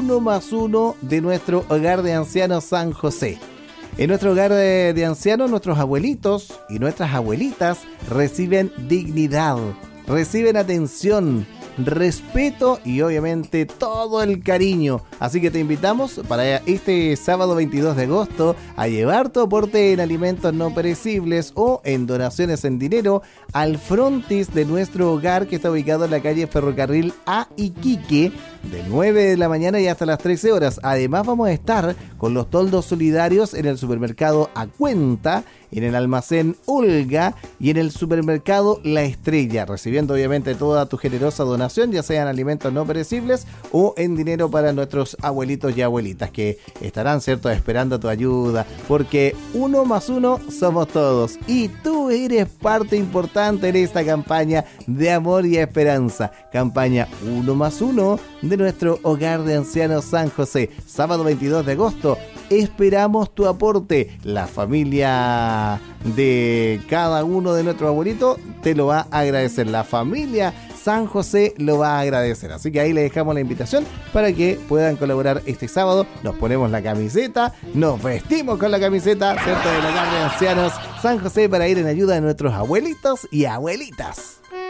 1+1 de nuestro hogar de ancianos San José. En nuestro hogar de ancianos, nuestros abuelitos y nuestras abuelitas reciben dignidad, reciben atención, respeto y obviamente todo el cariño. Así que te invitamos para este sábado 22 de agosto a llevar tu aporte en alimentos no perecibles o en donaciones en dinero al frontis de nuestro hogar, que está ubicado en la calle Ferrocarril A Iquique, de 9 de la mañana y hasta las 13 horas. Además vamos a estar con los toldos solidarios en el supermercado A Cuenta, en el almacén Olga y en el supermercado La Estrella, recibiendo obviamente toda tu generosa donación, ya sean alimentos no perecibles o en dinero para nuestros abuelitos y abuelitas que estarán, ¿cierto?, esperando tu ayuda, porque 1+1 somos todos y tú eres parte importante en esta campaña de amor y esperanza. Campaña 1+1 de nuestro hogar de ancianos San José, sábado 22 de agosto. Esperamos tu aporte. La familia de cada uno de nuestros abuelitos te lo va a agradecer. La familia San José lo va a agradecer. Así que ahí le dejamos la invitación para que puedan colaborar este sábado. Nos ponemos la camiseta, nos vestimos con la camiseta, ¿cierto?, del hogar de ancianos San José para ir en ayuda de nuestros abuelitos y abuelitas.